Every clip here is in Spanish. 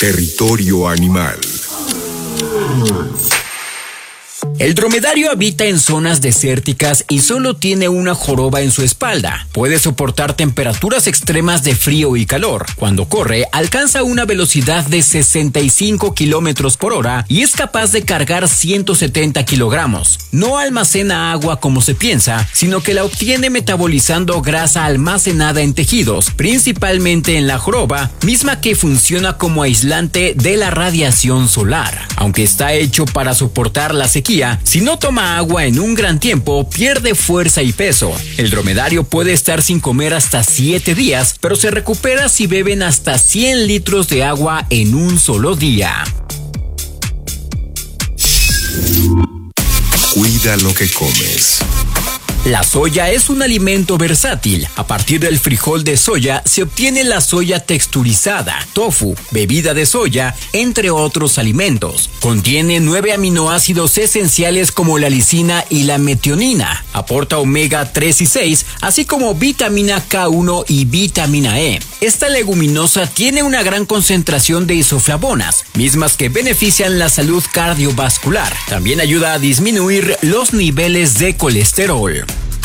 Territorio animal. El dromedario habita en zonas desérticas y solo tiene una joroba en su espalda. Puede soportar temperaturas extremas de frío y calor. Cuando corre, alcanza una velocidad de 65 kilómetros por hora y es capaz de cargar 170 kilogramos. No almacena agua como se piensa, sino que la obtiene metabolizando grasa almacenada en tejidos, principalmente en la joroba, misma que funciona como aislante de la radiación solar. Aunque está hecho para soportar la sequía, si no toma agua en un gran tiempo, pierde fuerza y peso. El dromedario puede estar sin comer hasta 7 días, pero se recupera si beben hasta 100 litros de agua en un solo día. Cuida lo que comes. La soya es un alimento versátil. A partir del frijol de soya se obtiene la soya texturizada, tofu, bebida de soya, entre otros alimentos. Contiene 9 aminoácidos esenciales como la lisina y la metionina. Aporta omega 3 y 6, así como vitamina K1 y vitamina E. Esta leguminosa tiene una gran concentración de isoflavonas, mismas que benefician la salud cardiovascular. También ayuda a disminuir los niveles de colesterol.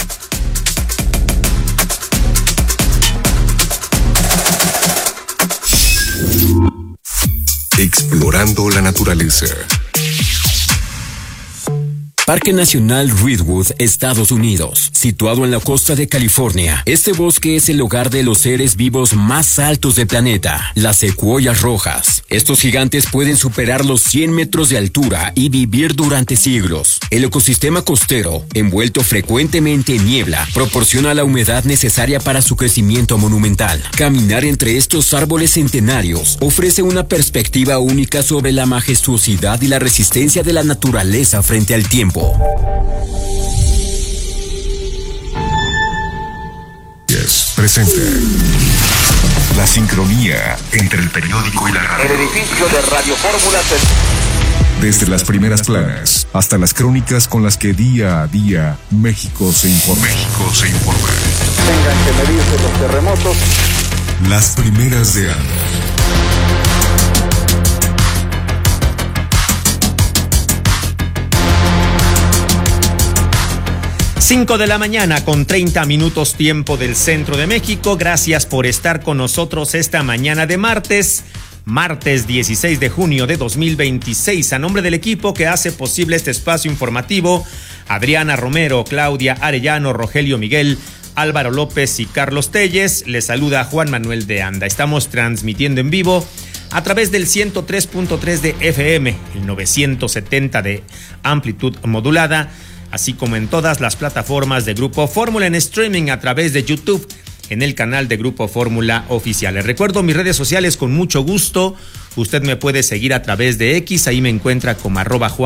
Explorando la naturaleza. Parque Nacional Redwood, Estados Unidos. Situado en la costa de California, este bosque es el hogar de los seres vivos más altos del planeta, las secuoyas rojas. Estos gigantes pueden superar los 100 metros de altura y vivir durante siglos. El ecosistema costero, envuelto frecuentemente en niebla, proporciona la humedad necesaria para su crecimiento monumental. Caminar entre estos árboles centenarios ofrece una perspectiva única sobre la majestuosidad y la resistencia de la naturaleza frente al tiempo. Presente la sincronía entre el periódico y la radio. El edificio de Radio Fórmula Desde las primeras planas hasta las crónicas con las que día a día México se informa. Tengan que medirse los terremotos. Las primeras de año. 5 de la mañana con 30 minutos tiempo del centro de México. Gracias por estar con nosotros esta mañana de martes 16 de junio de 2026. A nombre del equipo que hace posible este espacio informativo, Adriana Romero, Claudia Arellano, Rogelio Miguel, Álvaro López y Carlos Telles, les saluda Juan Manuel de Anda. Estamos transmitiendo en vivo a través del 103.3 de FM, el 970 de amplitud modulada, así como en todas las plataformas de Grupo Fórmula en streaming a través de YouTube, en el canal de Grupo Fórmula Oficial. Les recuerdo mis redes sociales con mucho gusto. Usted me puede seguir a través de X, ahí me encuentra como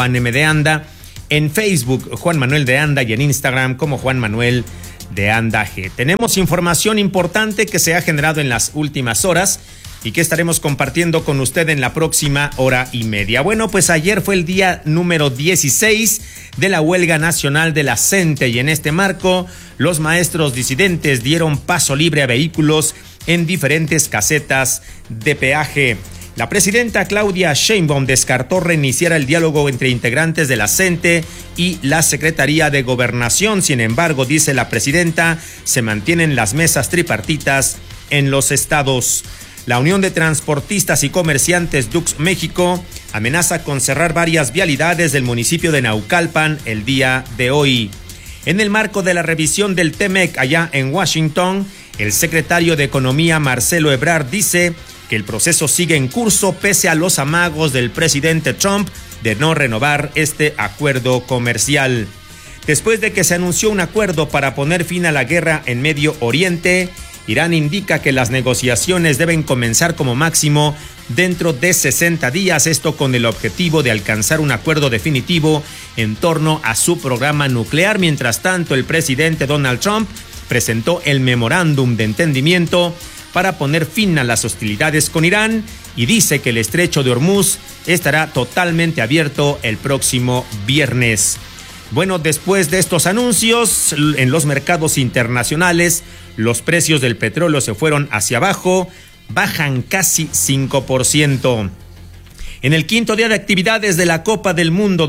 @JuanM en Facebook Juan Manuel de Anda y en Instagram como Juan Manuel de Anda G. Tenemos información importante que se ha generado en las últimas horas y que estaremos compartiendo con usted en la próxima hora y media. Bueno, pues ayer fue el día número 16 de la huelga nacional de la CENTE y en este marco los maestros disidentes dieron paso libre a vehículos en diferentes casetas de peaje. La presidenta Claudia Sheinbaum descartó reiniciar el diálogo entre integrantes de la CENTE y la Secretaría de Gobernación. Sin embargo, dice la presidenta, se mantienen las mesas tripartitas en los estados. La Unión de Transportistas y Comerciantes Dux México amenaza con cerrar varias vialidades del municipio de Naucalpan el día de hoy. En el marco de la revisión del TEMEC allá en Washington, el secretario de Economía Marcelo Ebrard dice que el proceso sigue en curso pese a los amagos del presidente Trump de no renovar este acuerdo comercial. Después de que se anunció un acuerdo para poner fin a la guerra en Medio Oriente, Irán indica que las negociaciones deben comenzar como máximo dentro de 60 días, esto con el objetivo de alcanzar un acuerdo definitivo en torno a su programa nuclear. Mientras tanto, el presidente Donald Trump presentó el memorándum de entendimiento para poner fin a las hostilidades con Irán y dice que el estrecho de Hormuz estará totalmente abierto el próximo viernes. Bueno, después de estos anuncios, en los mercados internacionales, los precios del petróleo se fueron hacia abajo, bajan casi 5%. En el quinto día de actividades de la Copa del Mundo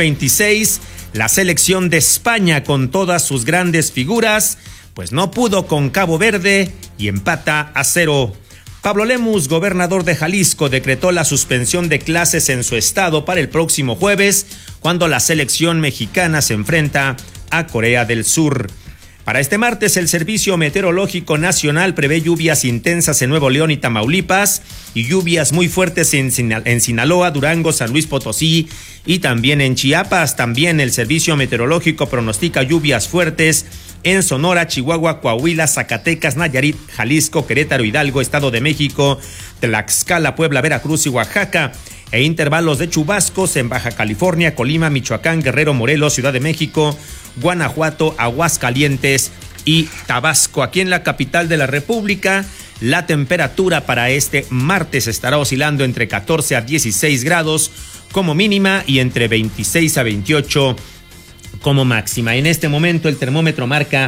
2026, la selección de España con todas sus grandes figuras, pues no pudo con Cabo Verde y empata a 0. Pablo Lemus, gobernador de Jalisco, decretó la suspensión de clases en su estado para el próximo jueves, cuando la selección mexicana se enfrenta a Corea del Sur. Para este martes, el Servicio Meteorológico Nacional prevé lluvias intensas en Nuevo León y Tamaulipas y lluvias muy fuertes en Sinaloa, Durango, San Luis Potosí y también en Chiapas. También el Servicio Meteorológico pronostica lluvias fuertes en Sonora, Chihuahua, Coahuila, Zacatecas, Nayarit, Jalisco, Querétaro, Hidalgo, Estado de México, Tlaxcala, Puebla, Veracruz y Oaxaca, e intervalos de chubascos en Baja California, Colima, Michoacán, Guerrero, Morelos, Ciudad de México, Guanajuato, Aguascalientes y Tabasco. Aquí en la capital de la República, la temperatura para este martes estará oscilando entre 14 a 16 grados como mínima y entre 26 a 28 como máxima. En este momento el termómetro marca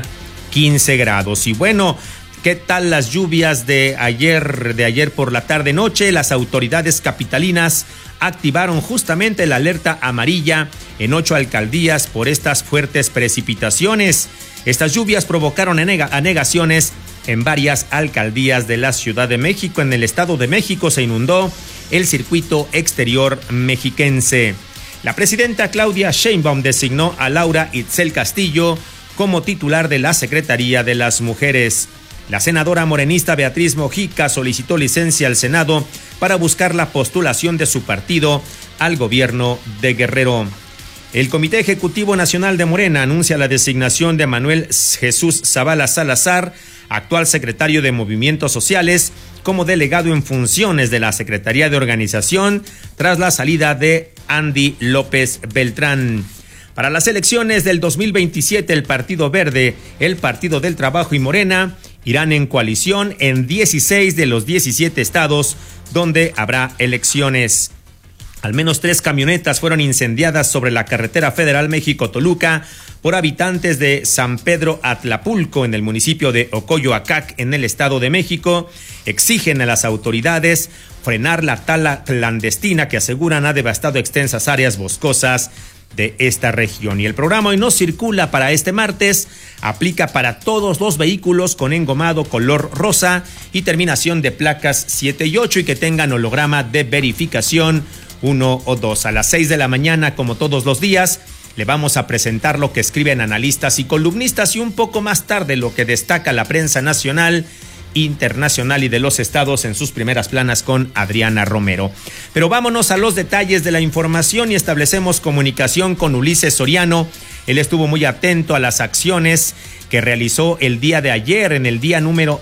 15 grados. Y bueno, ¿qué tal las lluvias de ayer por la tarde-noche? Las autoridades capitalinas activaron justamente la alerta amarilla en 8 alcaldías por estas fuertes precipitaciones. Estas lluvias provocaron anegaciones en varias alcaldías de la Ciudad de México. En el Estado de México se inundó el circuito exterior mexiquense. La presidenta Claudia Sheinbaum designó a Laura Itzel Castillo como titular de la Secretaría de las Mujeres. La senadora morenista Beatriz Mojica solicitó licencia al Senado para buscar la postulación de su partido al gobierno de Guerrero. El Comité Ejecutivo Nacional de Morena anuncia la designación de Manuel Jesús Zavala Salazar, actual secretario de Movimientos Sociales, como delegado en funciones de la Secretaría de Organización tras la salida de Andy López Beltrán. Para las elecciones del 2027, el Partido Verde, el Partido del Trabajo y Morena irán en coalición en 16 de los 17 estados donde habrá elecciones. Al menos 3 camionetas fueron incendiadas sobre la carretera federal México-Toluca por habitantes de San Pedro Atlapulco, en el municipio de Ocoyoacac, en el Estado de México. Exigen a las autoridades frenar la tala clandestina que aseguran ha devastado extensas áreas boscosas de esta región. Y el programa Hoy No Circula para este martes aplica para todos los vehículos con engomado color rosa y terminación de placas 7 y 8 y que tengan holograma de verificación 1 o 2. A las 6 de la mañana, como todos los días, le vamos a presentar lo que escriben analistas y columnistas y un poco más tarde lo que destaca la prensa nacional, internacional y de los estados en sus primeras planas con Adriana Romero. Pero vámonos a los detalles de la información y establecemos comunicación con Ulises Soriano. Él estuvo muy atento a las acciones que realizó el día de ayer, en el día número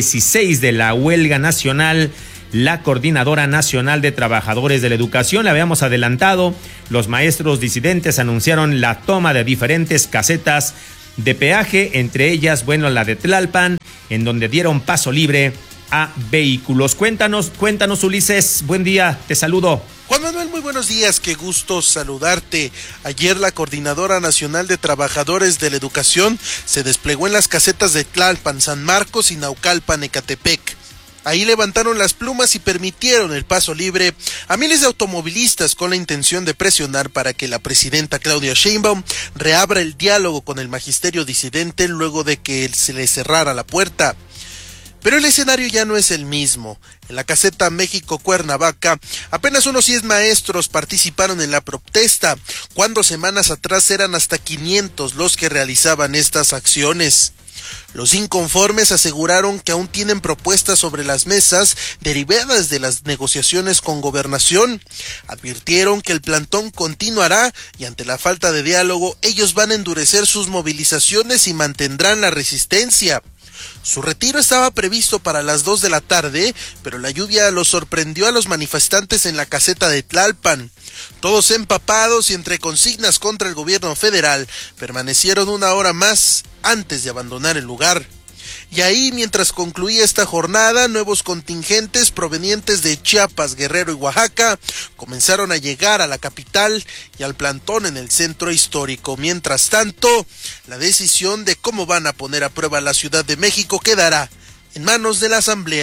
16 de la huelga nacional, la Coordinadora Nacional de Trabajadores de la Educación. Le habíamos adelantado, los maestros disidentes anunciaron la toma de diferentes casetas de peaje, entre ellas, la de Tlalpan, en donde dieron paso libre a vehículos. Cuéntanos, Ulises, buen día, te saludo. Juan Manuel, muy buenos días, qué gusto saludarte. Ayer la Coordinadora Nacional de Trabajadores de la Educación se desplegó en las casetas de Tlalpan, San Marcos y Naucalpan, Ecatepec. Ahí levantaron las plumas y permitieron el paso libre a miles de automovilistas con la intención de presionar para que la presidenta Claudia Sheinbaum reabra el diálogo con el magisterio disidente luego de que se le cerrara la puerta. Pero el escenario ya no es el mismo. En la caseta México-Cuernavaca, apenas unos 10 maestros participaron en la protesta, cuando semanas atrás eran hasta 500 los que realizaban estas acciones. Los inconformes aseguraron que aún tienen propuestas sobre las mesas derivadas de las negociaciones con Gobernación. Advirtieron que el plantón continuará y ante la falta de diálogo ellos van a endurecer sus movilizaciones y mantendrán la resistencia. Su retiro estaba previsto para las 2 de la tarde, pero la lluvia los sorprendió a los manifestantes en la caseta de Tlalpan. Todos empapados y entre consignas contra el gobierno federal, permanecieron 1 hora más antes de abandonar el lugar. Y ahí, mientras concluía esta jornada, nuevos contingentes provenientes de Chiapas, Guerrero y Oaxaca comenzaron a llegar a la capital y al plantón en el centro histórico. Mientras tanto, la decisión de cómo van a poner a prueba la Ciudad de México quedará en manos de la Asamblea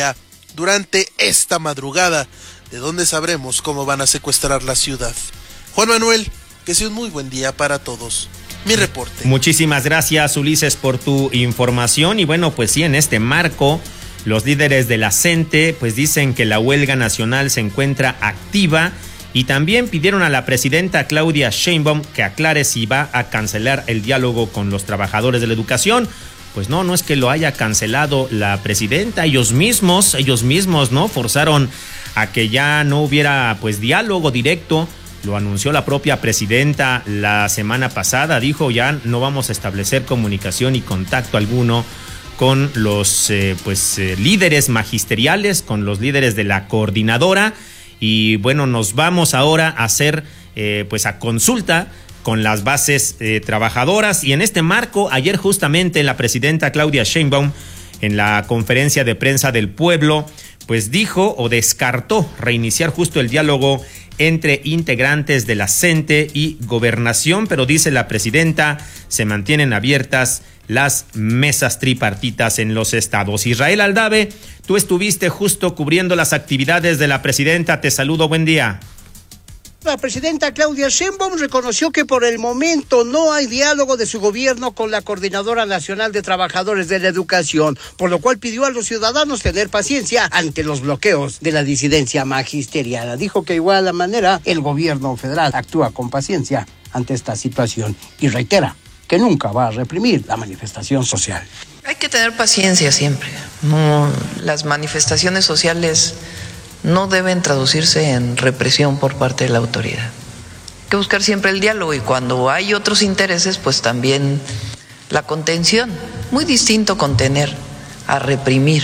durante esta madrugada, de donde sabremos cómo van a secuestrar la ciudad. Juan Manuel, que sea un muy buen día para todos. Mi reporte. Muchísimas gracias, Ulises, por tu información. Y bueno, pues sí, en este marco, los líderes de la CENTE pues dicen que la huelga nacional se encuentra activa y también pidieron a la presidenta Claudia Sheinbaum que aclare si va a cancelar el diálogo con los trabajadores de la educación. Pues no es que lo haya cancelado la presidenta, ellos mismos, ¿no? Forzaron a que ya no hubiera pues diálogo directo. Lo anunció la propia presidenta la semana pasada, dijo ya no vamos a establecer comunicación y contacto alguno con los líderes magisteriales, con los líderes de la coordinadora, y bueno, nos vamos ahora a hacer a consulta con las bases trabajadoras. Y en este marco, ayer justamente la presidenta Claudia Sheinbaum, en la conferencia de prensa del pueblo, pues dijo o descartó reiniciar justo el diálogo entre integrantes de la CENTE y Gobernación, pero dice la presidenta, se mantienen abiertas las mesas tripartitas en los estados. Israel Aldave, tú estuviste justo cubriendo las actividades de la presidenta, te saludo, buen día. La presidenta Claudia Sheinbaum reconoció que por el momento no hay diálogo de su gobierno con la Coordinadora Nacional de Trabajadores de la Educación, por lo cual pidió a los ciudadanos tener paciencia ante los bloqueos de la disidencia magisterial. Dijo que de igual manera el gobierno federal actúa con paciencia ante esta situación y reitera que nunca va a reprimir la manifestación social. Hay que tener paciencia siempre. No, las manifestaciones sociales no deben traducirse en represión por parte de la autoridad. Hay que buscar siempre el diálogo y cuando hay otros intereses, pues también la contención. Muy distinto contener a reprimir.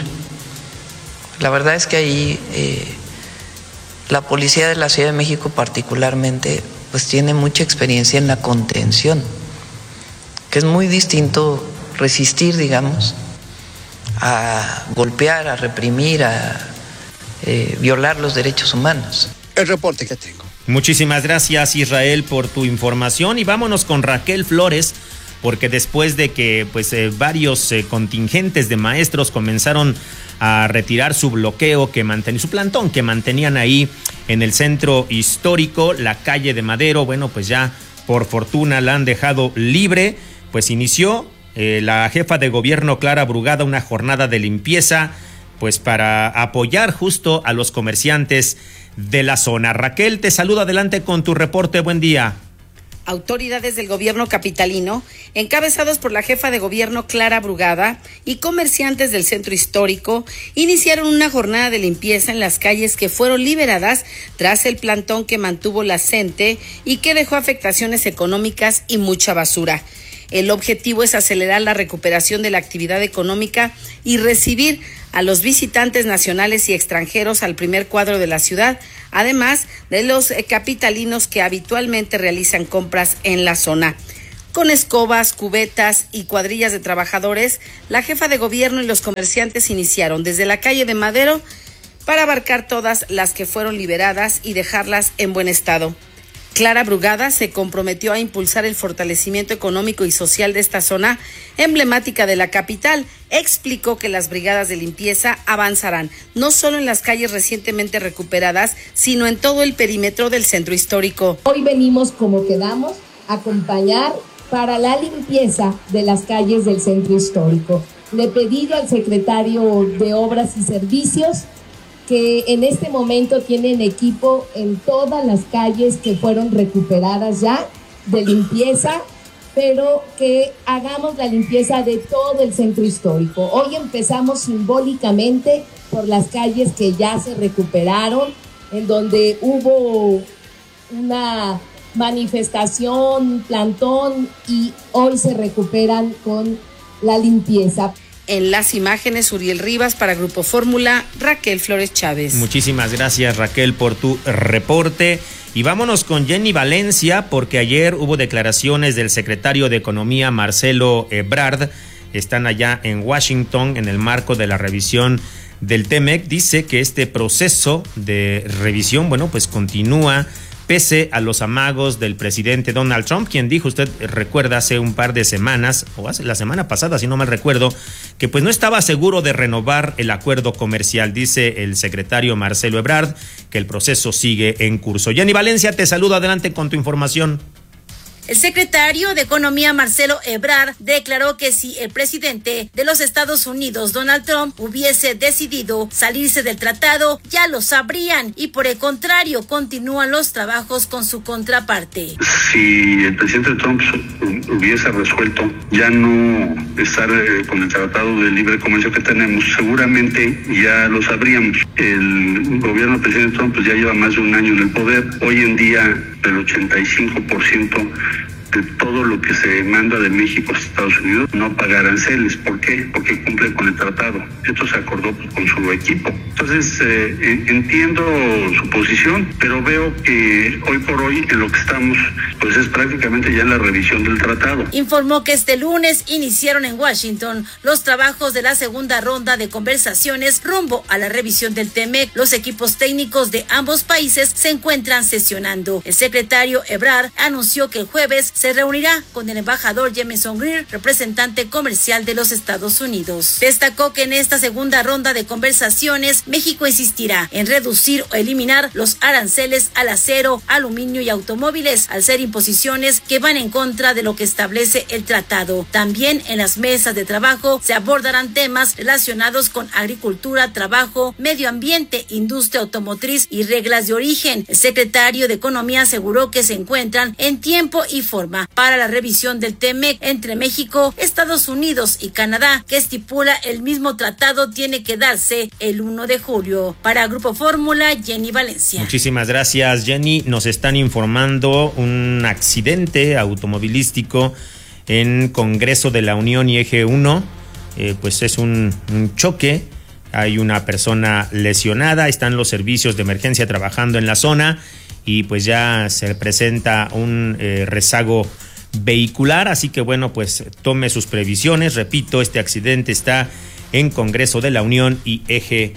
La verdad es que ahí la policía de la Ciudad de México particularmente pues tiene mucha experiencia en la contención, que es muy distinto resistir, digamos, a golpear, a reprimir, a violar los derechos humanos. El reporte que tengo. Muchísimas gracias, Israel, por tu información, y vámonos con Raquel Flores, porque después de que varios contingentes de maestros comenzaron a retirar su bloqueo su plantón que mantenían ahí en el centro histórico, la calle de Madero, bueno, pues ya por fortuna la han dejado libre, pues inició la jefa de gobierno Clara Brugada una jornada de limpieza pues para apoyar justo a los comerciantes de la zona. Raquel, te saludo, adelante con tu reporte, buen día. Autoridades del gobierno capitalino, encabezados por la jefa de gobierno Clara Brugada y comerciantes del centro histórico, iniciaron una jornada de limpieza en las calles que fueron liberadas tras el plantón que mantuvo la CENTE y que dejó afectaciones económicas y mucha basura. El objetivo es acelerar la recuperación de la actividad económica y recibir a los visitantes nacionales y extranjeros al primer cuadro de la ciudad, además de los capitalinos que habitualmente realizan compras en la zona. Con escobas, cubetas y cuadrillas de trabajadores, la jefa de gobierno y los comerciantes iniciaron desde la calle de Madero para abarcar todas las que fueron liberadas y dejarlas en buen estado. Clara Brugada se comprometió a impulsar el fortalecimiento económico y social de esta zona emblemática de la capital. Explicó que las brigadas de limpieza avanzarán no solo en las calles recientemente recuperadas, sino en todo el perímetro del centro histórico. Hoy venimos, como quedamos, a acompañar para la limpieza de las calles del centro histórico. Le he pedido al secretario de Obras y Servicios que en este momento tienen equipo en todas las calles que fueron recuperadas ya de limpieza, pero que hagamos la limpieza de todo el centro histórico. Hoy empezamos simbólicamente por las calles que ya se recuperaron, en donde hubo una manifestación, plantón, y hoy se recuperan con la limpieza. En las imágenes, Uriel Rivas para Grupo Fórmula, Raquel Flores Chávez. Muchísimas gracias, Raquel, por tu reporte. Y vámonos con Jenny Valencia, porque ayer hubo declaraciones del secretario de Economía, Marcelo Ebrard. Están allá en Washington en el marco de la revisión del TEMEC. Dice que este proceso de revisión, bueno, pues continúa pese a los amagos del presidente Donald Trump, quien dijo, usted recuerda, hace un par de semanas, o hace la semana pasada, si no mal recuerdo, que pues no estaba seguro de renovar el acuerdo comercial. Dice el secretario Marcelo Ebrard que el proceso sigue en curso. Jenny Valencia, te saludo, adelante con tu información. El secretario de Economía, Marcelo Ebrard, declaró que si el presidente de los Estados Unidos, Donald Trump, hubiese decidido salirse del tratado, ya lo sabrían y por el contrario, continúan los trabajos con su contraparte. Si el presidente Trump hubiese resuelto ya no estar con el tratado de libre comercio que tenemos, seguramente ya lo sabríamos. El gobierno del presidente Trump pues ya lleva más de un año en el poder. Hoy en día el 85% de todo lo que se manda de México a Estados Unidos no paga aranceles. ¿Por qué? Porque cumple con el tratado. Esto se acordó con su equipo. Entonces, entiendo su posición, pero veo que hoy por hoy en lo que estamos, pues es prácticamente ya en la revisión del tratado. Informó que este lunes iniciaron en Washington los trabajos de la segunda ronda de conversaciones rumbo a la revisión del TEMEC. Los equipos técnicos de ambos países se encuentran sesionando. El secretario Ebrard anunció que el jueves se reunirá con el embajador Jameson Greer, representante comercial de los Estados Unidos. Destacó que en esta segunda ronda de conversaciones, México insistirá en reducir o eliminar los aranceles al acero, aluminio y automóviles, al ser imposiciones que van en contra de lo que establece el tratado. También en las mesas de trabajo se abordarán temas relacionados con agricultura, trabajo, medio ambiente, industria automotriz y reglas de origen. El secretario de Economía aseguró que se encuentran en tiempo y forma para la revisión del TEMEC entre México, Estados Unidos y Canadá, que estipula el mismo tratado tiene que darse el 1 de julio. Para Grupo Fórmula, Jenny Valencia. Muchísimas gracias, Jenny. Nos están informando un accidente automovilístico en Congreso de la Unión y Eje 1. Pues es un choque. Hay una persona lesionada. Están los servicios de emergencia trabajando en la zona y pues ya se presenta un rezago vehicular. Así que bueno, pues tome sus previsiones. Repito, este accidente está en Congreso de la Unión y Eje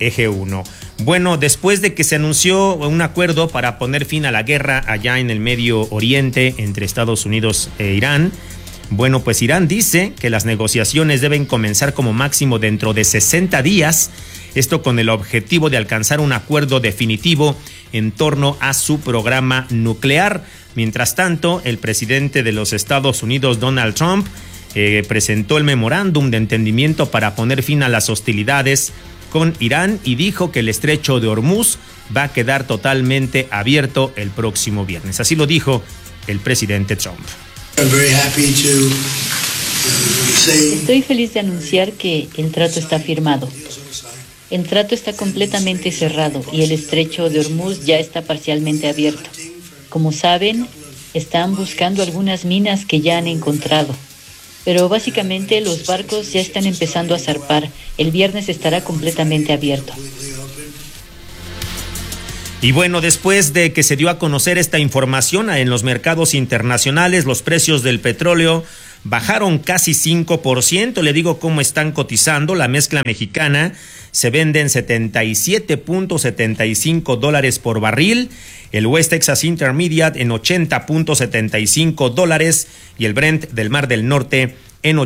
1. Bueno, después de que se anunció un acuerdo para poner fin a la guerra allá en el Medio Oriente entre Estados Unidos e Irán, bueno, pues Irán dice que las negociaciones deben comenzar como máximo dentro de 60 días, esto con el objetivo de alcanzar un acuerdo definitivo en torno a su programa nuclear. Mientras tanto, el presidente de los Estados Unidos, Donald Trump, presentó el memorándum de entendimiento para poner fin a las hostilidades con Irán y dijo que el estrecho de Hormuz va a quedar totalmente abierto el próximo viernes. Así lo dijo el presidente Trump. Estoy feliz de anunciar que el trato está firmado. El trato está completamente cerrado y el estrecho de Hormuz ya está parcialmente abierto. Como saben, están buscando algunas minas que ya han encontrado. Pero básicamente los barcos ya están empezando a zarpar. El viernes estará completamente abierto. Y bueno, después de que se dio a conocer esta información en los mercados internacionales, los precios del petróleo bajaron casi 5%. Le digo cómo están cotizando. La mezcla mexicana se vende en $70.75 por barril. El West Texas Intermediate en $80.75 y el Brent del Mar del Norte en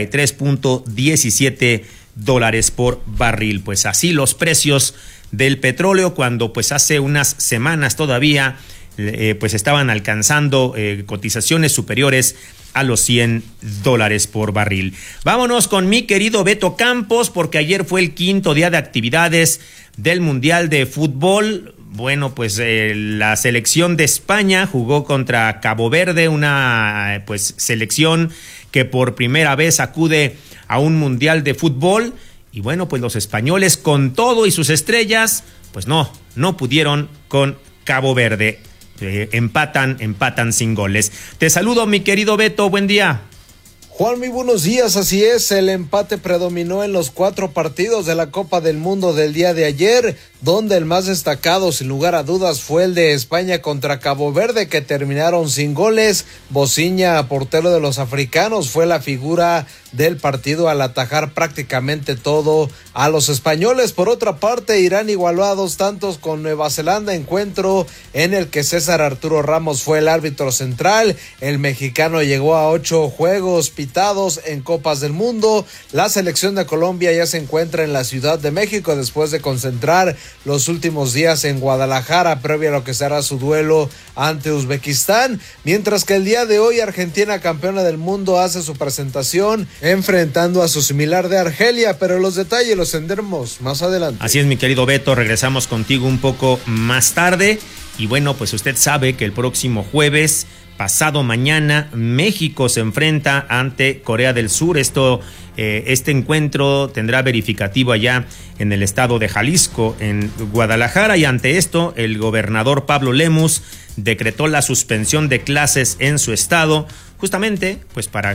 $83.17 por barril. Pues así los precios del petróleo, cuando pues hace unas semanas todavía pues estaban alcanzando cotizaciones superiores a los $100 por barril. Vámonos con mi querido Beto Campos, porque ayer fue el quinto día de actividades del Mundial de Fútbol. Bueno, pues la selección de España jugó contra Cabo Verde, una pues selección que por primera vez acude a un Mundial de Fútbol. Y bueno, pues los españoles con todo y sus estrellas, pues no pudieron con Cabo Verde. Empatan sin goles. Te saludo, mi querido Beto, buen día. Juan, muy buenos días, así es, el empate predominó en los 4 partidos de la Copa del Mundo del día de ayer, donde el más destacado sin lugar a dudas fue el de España contra Cabo Verde, que terminaron sin goles. Bociña, portero de los africanos, fue la figura del partido al atajar prácticamente todo a los españoles. Por otra parte, Irán igualó a 2 tantos con Nueva Zelanda, encuentro en el que César Arturo Ramos fue el árbitro central. El mexicano llegó a 8 juegos pitados en Copas del Mundo. La selección de Colombia ya se encuentra en la Ciudad de México después de concentrar los últimos días en Guadalajara previo a lo que será su duelo ante Uzbekistán, mientras que el día de hoy Argentina, campeona del mundo, hace su presentación enfrentando a su similar de Argelia, pero los detalles los tendremos más adelante. Así es, mi querido Beto, regresamos contigo un poco más tarde. Y bueno, pues usted sabe que el próximo jueves, pasado mañana, México se enfrenta ante Corea del Sur. Este encuentro tendrá verificativo allá en el estado de Jalisco, en Guadalajara, y ante esto el gobernador Pablo Lemus decretó la suspensión de clases en su estado, justamente pues para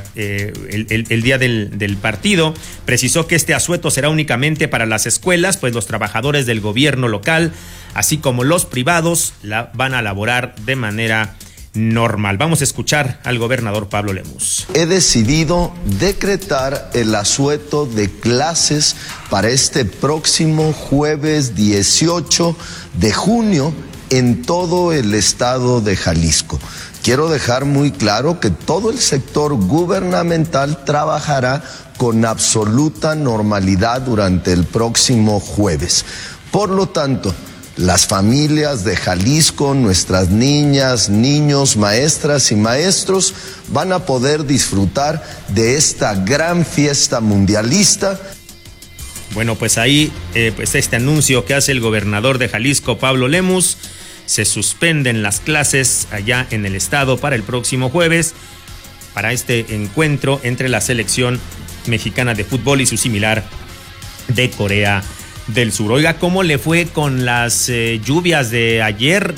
el día del partido. Precisó que este asueto será únicamente para las escuelas, pues los trabajadores del gobierno local, así como los privados, van a laborar de manera normal. Vamos a escuchar al gobernador Pablo Lemus. He decidido decretar el asueto de clases para este próximo jueves 18 de junio en todo el estado de Jalisco. Quiero dejar muy claro que todo el sector gubernamental trabajará con absoluta normalidad durante el próximo jueves. Por lo tanto, las familias de Jalisco, nuestras niñas, niños, maestras y maestros van a poder disfrutar de esta gran fiesta mundialista. Bueno, pues ahí pues este anuncio que hace el gobernador de Jalisco, Pablo Lemus. Se suspenden las clases allá en el estado para el próximo jueves, para este encuentro entre la selección mexicana de fútbol y su similar de Corea del Sur. Oiga, ¿cómo le fue con las lluvias de ayer?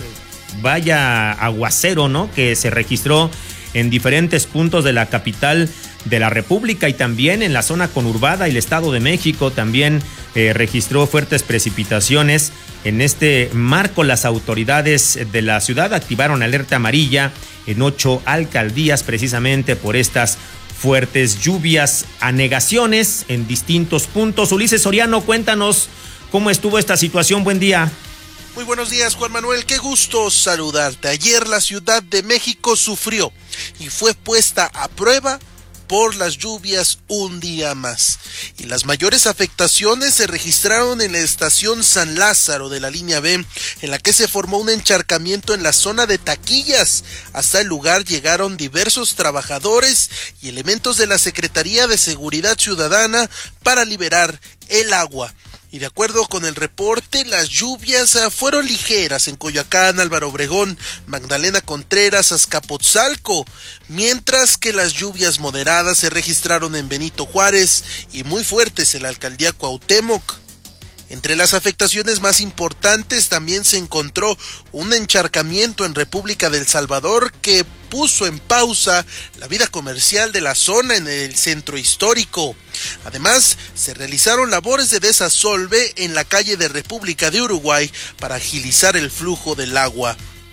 Vaya aguacero, ¿no?, que se registró en diferentes puntos de la capital de la República y también en la zona conurbada. Y el Estado de México también registró fuertes precipitaciones. En este marco, las autoridades de la ciudad activaron alerta amarilla en 8 alcaldías precisamente por estas fuertes lluvias, anegaciones en distintos puntos. Ulises Soriano, cuéntanos cómo estuvo esta situación. Buen día. Muy buenos días, Juan Manuel, qué gusto saludarte. Ayer la Ciudad de México sufrió y fue puesta a prueba por las lluvias un día más. Y las mayores afectaciones se registraron en la estación San Lázaro de la línea B, en la que se formó un encharcamiento en la zona de taquillas. Hasta el lugar llegaron diversos trabajadores y elementos de la Secretaría de Seguridad Ciudadana para liberar el agua. Y de acuerdo con el reporte, las lluvias fueron ligeras en Coyoacán, Álvaro Obregón, Magdalena Contreras, Azcapotzalco, mientras que las lluvias moderadas se registraron en Benito Juárez y muy fuertes en la alcaldía Cuauhtémoc. Entre las afectaciones más importantes también se encontró un encharcamiento en República del Salvador que puso en pausa la vida comercial de la zona en el centro histórico. Además, se realizaron labores de desasolve en la calle de República de Uruguay para agilizar el flujo del agua.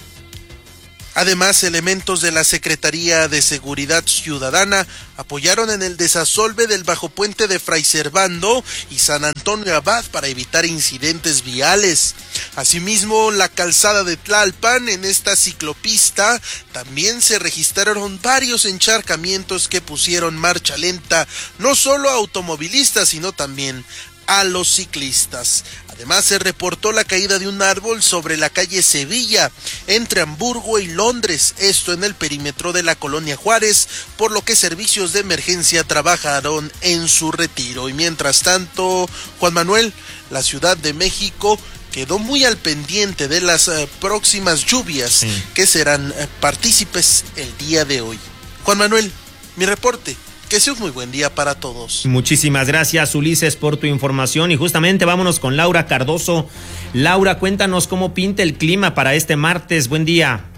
Además, elementos de la Secretaría de Seguridad Ciudadana apoyaron en el desasolve del bajopuente de Fray Servando y San Antonio Abad para evitar incidentes viales. Asimismo, la calzada de Tlalpan, en esta ciclopista, también se registraron varios encharcamientos que pusieron marcha lenta no solo a automovilistas, sino también a los ciclistas. Además, se reportó la caída de un árbol sobre la calle Sevilla, entre Hamburgo y Londres, esto en el perímetro de la colonia Juárez, por lo que servicios de emergencia trabajaron en su retiro. Y mientras tanto, Juan Manuel, la Ciudad de México quedó muy al pendiente de las próximas lluvias que serán partícipes el día de hoy. Juan Manuel, mi reporte. Que sea un muy buen día para todos. Muchísimas gracias, Ulises, por tu información. Y justamente vámonos con Laura Cardoso. Laura, cuéntanos cómo pinta el clima para este martes. Buen día.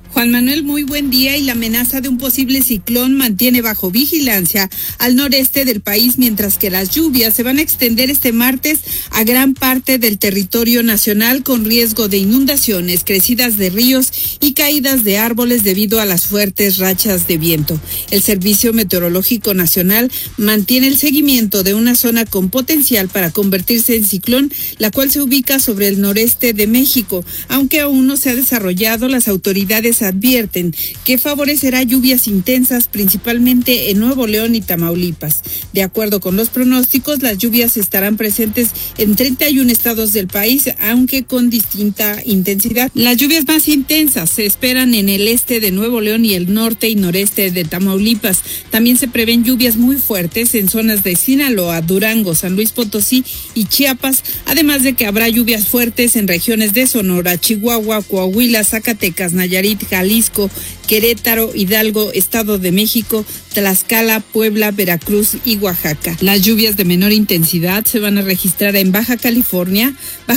Juan Manuel, muy buen día. Y la amenaza de un posible ciclón mantiene bajo vigilancia al noreste del país, mientras que las lluvias se van a extender este martes a gran parte del territorio nacional, con riesgo de inundaciones, crecidas de ríos y caídas de árboles debido a las fuertes rachas de viento. El Servicio Meteorológico Nacional mantiene el seguimiento de una zona con potencial para convertirse en ciclón, la cual se ubica sobre el noreste de México. Aunque aún no se ha desarrollado, las autoridades advierten que favorecerá lluvias intensas, principalmente en Nuevo León y Tamaulipas. De acuerdo con los pronósticos, las lluvias estarán presentes en 31 estados del país, aunque con distinta intensidad. Las lluvias más intensas se esperan en el este de Nuevo León y el norte y noreste de Tamaulipas. También se prevén lluvias muy fuertes en zonas de Sinaloa, Durango, San Luis Potosí y Chiapas, además de que habrá lluvias fuertes en regiones de Sonora, Chihuahua, Coahuila, Zacatecas, Nayarit, Jalisco, Querétaro, Hidalgo, Estado de México, Tlaxcala, Puebla, Veracruz y Oaxaca. Las lluvias de menor intensidad se van a registrar en Baja California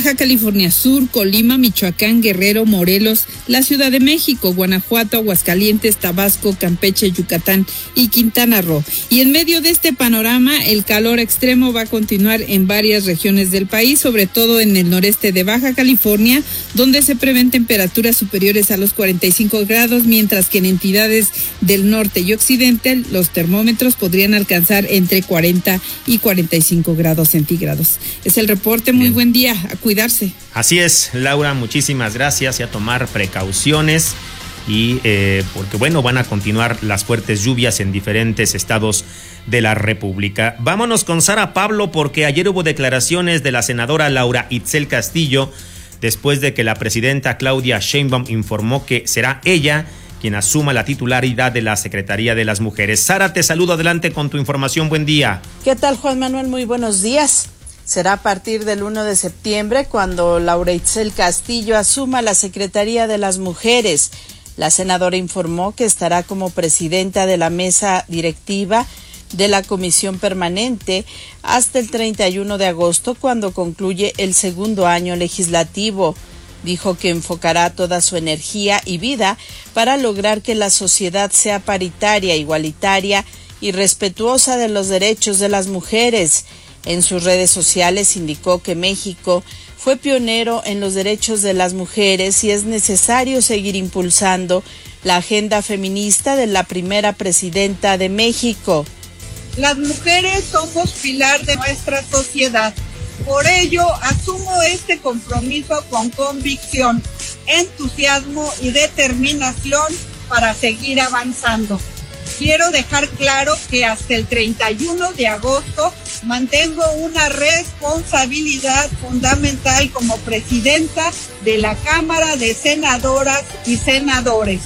Sur, Colima, Michoacán, Guerrero, Morelos, la Ciudad de México, Guanajuato, Aguascalientes, Tabasco, Campeche, Yucatán y Quintana Roo. Y en medio de este panorama, el calor extremo va a continuar en varias regiones del país, sobre todo en el noreste de Baja California, donde se prevén temperaturas superiores a los 45 grados, mientras que en entidades del norte y occidente los termómetros podrían alcanzar entre 40 y 45 grados centígrados. Es el reporte, muy buen día, a cuidarse. Así es, Laura, muchísimas gracias y a tomar precauciones y porque bueno, van a continuar las fuertes lluvias en diferentes estados de la República. Vámonos con Sara Pablo, porque ayer hubo declaraciones de la senadora Laura Itzel Castillo después de que la presidenta Claudia Sheinbaum informó que será ella quien asuma la titularidad de la Secretaría de las Mujeres. Sara, te saludo, adelante con tu información, buen día. ¿Qué tal, Juan Manuel? Muy buenos días. Será a partir del 1 de septiembre cuando Laura Itzel Castillo asuma la Secretaría de las Mujeres. La senadora informó que estará como presidenta de la mesa directiva de la Comisión Permanente hasta el 31 de agosto, cuando concluye el segundo año legislativo. Dijo que enfocará toda su energía y vida para lograr que la sociedad sea paritaria, igualitaria y respetuosa de los derechos de las mujeres. En sus redes sociales indicó que México fue pionero en los derechos de las mujeres y es necesario seguir impulsando la agenda feminista de la primera presidenta de México. Las mujeres somos pilar de nuestra sociedad. Por ello, asumo este compromiso con convicción, entusiasmo y determinación para seguir avanzando. Quiero dejar claro que hasta el 31 de agosto mantengo una responsabilidad fundamental como presidenta de la Cámara de Senadoras y Senadores.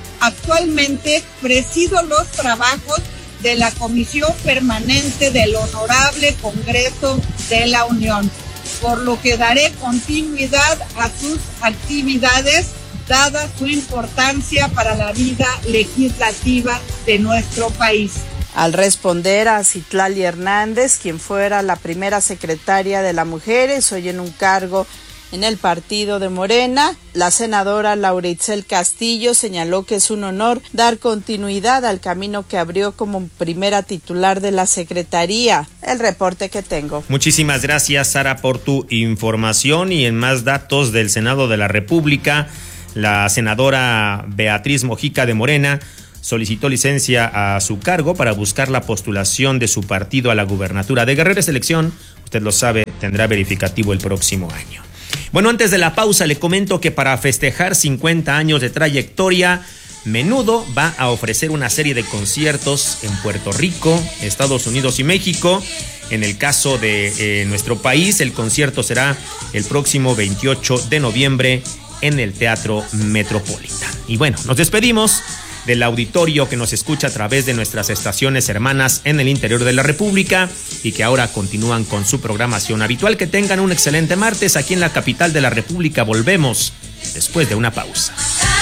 Actualmente presido los trabajos de la Comisión Permanente del Honorable Congreso de la Unión, por lo que daré continuidad a sus actividades, dada su importancia para la vida legislativa de nuestro país. Al responder a Citlali Hernández, quien fuera la primera secretaria de las Mujeres, hoy en un cargo en el partido de Morena, la senadora Laura Itzel Castillo señaló que es un honor dar continuidad al camino que abrió como primera titular de la Secretaría. El reporte que tengo. Muchísimas gracias, Sara, por tu información. Y en más datos del Senado de la República, la senadora Beatriz Mojica de Morena solicitó licencia a su cargo para buscar la postulación de su partido a la gubernatura de Guerrero. Esta elección, usted lo sabe, tendrá verificativo el próximo año. Bueno, antes de la pausa le comento que para festejar 50 años de trayectoria, Menudo va a ofrecer una serie de conciertos en Puerto Rico, Estados Unidos y México. En el caso de nuestro país, el concierto será el próximo 28 de noviembre en el Teatro Metropolitan. Y bueno, nos despedimos del auditorio que nos escucha a través de nuestras estaciones hermanas en el interior de la República y que ahora continúan con su programación habitual. Que tengan un excelente martes aquí en la capital de la República. Volvemos después de una pausa.